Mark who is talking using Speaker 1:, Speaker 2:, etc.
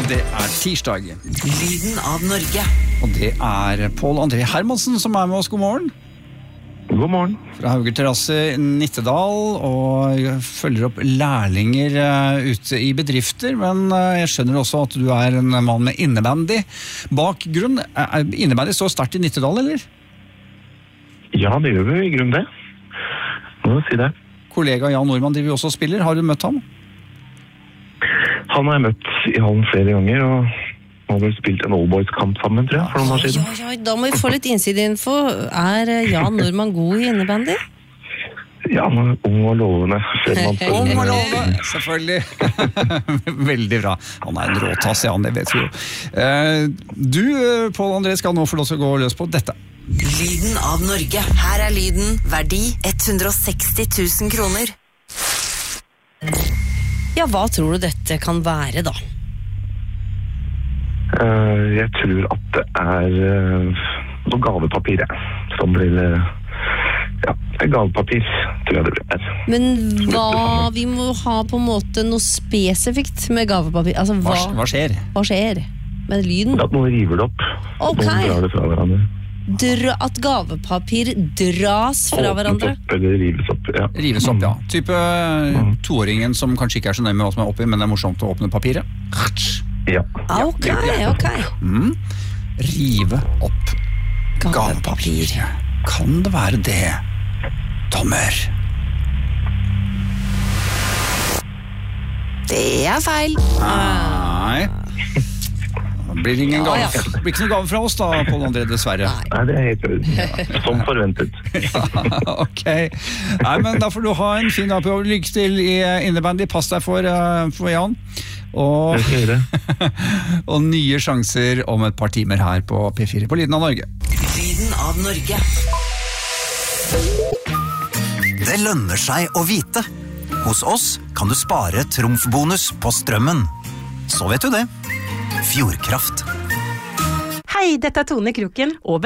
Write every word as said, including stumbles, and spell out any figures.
Speaker 1: Det er tirsdag.
Speaker 2: Lyden av Norge.
Speaker 1: Og det er Pål André Hermansen som er med oss. God morgen.
Speaker 3: God morgen.
Speaker 1: Fra Hauger Terrasse Nittedal, og følger opp lærlinger ute i bedrifter, men jeg skjønner også at du er en mann med innebandy. Bakgrunn, innebandy står sterkt i Nittedal, eller?
Speaker 3: Ja, det gjør vi i grunn det. Må du si det.
Speaker 1: Kollega Jan Normann driver også spiller. Har du møtt ham?
Speaker 3: Han har jeg møtt i hallen flere ganger, og nå har vi spilt en Allboys-kamp sammen, tror jeg, for noen år siden.
Speaker 4: Ja, ja, da må vi få litt innsideinfo. Er Jan Normann god i innebandy?
Speaker 3: Ja, han er ung og lovende.
Speaker 1: Ung og lovende, selvfølgelig. Veldig bra. Han er en råtass, Jan, det vet vi jo. Du, Pål André, skal nå få lov til å gå løs på dette.
Speaker 2: Lyden av Norge. Her er lyden, verdi ett hundre og seksti tusen kroner.
Speaker 4: Ja, hva tror du dette kan være da?
Speaker 3: Uh, jeg tror at det er uh, noe gavepapir, ja, som blir, uh, ja, gavepapir, tror jeg det er.
Speaker 4: Men hva, vi må ha på en måte noe spesifikt med gavepapir, altså hva,
Speaker 1: hva, hva skjer?
Speaker 4: Hva skjer med lyden?
Speaker 3: At noen river det opp,
Speaker 4: Ok.
Speaker 3: noen drar det fra hverandre.
Speaker 4: Dra, at gavepapir dras fra hverandre?
Speaker 3: Opp, eller rives opp, ja.
Speaker 1: Rives opp, ja. Type mm. toåringen som kanskje ikke er så nøye med hva som er oppi, men det er morsomt å åpne papiret.
Speaker 3: Ja.
Speaker 4: Ok, ok.
Speaker 1: Mm. Rive opp
Speaker 4: Gavepapir.
Speaker 1: Kan det være det, Tommer?
Speaker 4: Det er feil.
Speaker 1: Nei. Det blir ingen gave.
Speaker 4: Ja, ja.
Speaker 1: Det blir ikke noen gave fra oss da, Pål André, dessverre.
Speaker 3: Nei, det er helt øyne. Som forventet.
Speaker 1: Ja, ok. Nei, men da får du ha en fin dag på jobb. Lykke til i innebandy. Pass deg for, uh, for Jan. Og, og nye sjanser om et par timer her på P fire på Lyden av Norge.
Speaker 2: Lyden av Norge.
Speaker 5: Det lønner seg å vite. Hos oss kan du spare trumfbonus på strømmen. Så vet du det. Fjordkraft.
Speaker 6: Hei, dette er Tone Kroken. Og